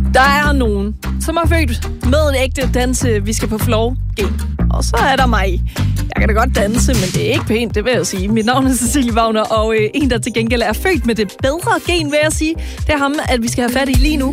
Der er nogen, som er født med en ægte danse, vi skal på floor-gen. Og så er der mig. Jeg kan da godt danse, men det er ikke pænt, det vil jeg sige. Mit navn er Cecilie Wagner, og en, der til gengæld er født med det bedre gen, vil jeg sige, det er ham, at vi skal have fat i lige nu.